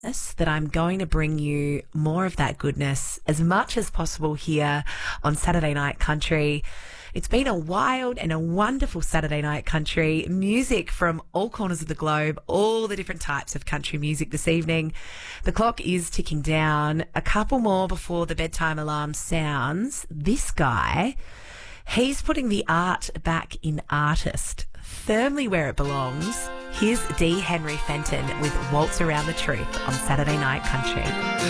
that I'm going to bring you more of that goodness as much as possible here on Saturday Night Country. It's been a wild and a wonderful Saturday Night Country. Music from all corners of the globe, all the different types of country music this evening. The clock is ticking down. A couple more before the bedtime alarm sounds. This guy, he's putting the art back in artist, firmly where it belongs. Here's D. Henry Fenton with Waltz Around the Truth on Saturday Night Country.